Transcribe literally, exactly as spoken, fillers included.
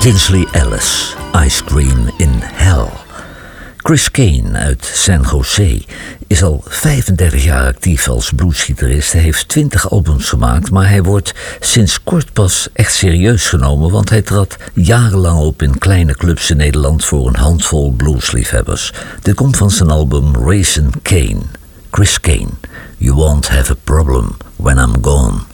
Tinsley Ellis, Ice Cream in Hell. Chris Kane uit San Jose is al vijfendertig jaar actief als bluesgitarist. Hij heeft twintig albums gemaakt, maar hij wordt sinds kort pas echt serieus genomen, want hij trad jarenlang op in kleine clubs in Nederland voor een handvol bluesliefhebbers. Dit komt van zijn album Raisin Kane. Chris Kane, You Won't Have a Problem When I'm Gone.